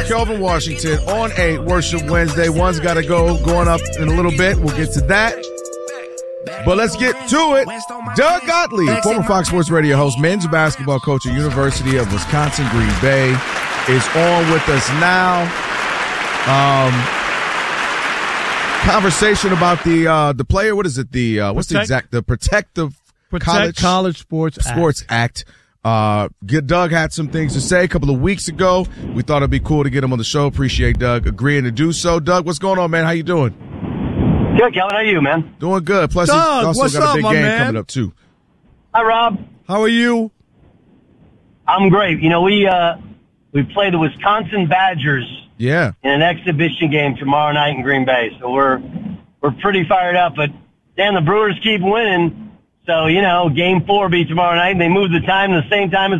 Kelvin Washington on a Worship Wednesday. One's got to go, going up in a little bit. We'll get to that. But let's get to it. Doug Gottlieb, former Fox Sports Radio host, men's basketball coach at University of Wisconsin, Green Bay, is on with us now. Conversation about the player. What is it? The Protective College Sports Act. Doug had some things to say a couple of weeks ago. We thought it'd be cool to get him on the show. Appreciate Doug agreeing to do so. Doug, what's going on, man? How you doing? Good, Kelvin. How are you, man? Doing good. Plus, Doug, he's also got a big game coming up, too. Hi, Rob. How are you? I'm great. You know, we play the Wisconsin Badgers in an exhibition game tomorrow night in Green Bay. So we're pretty fired up. But, Dan, the Brewers keep winning. So, you know, Game 4 will be tomorrow night, and they move the time to the same time as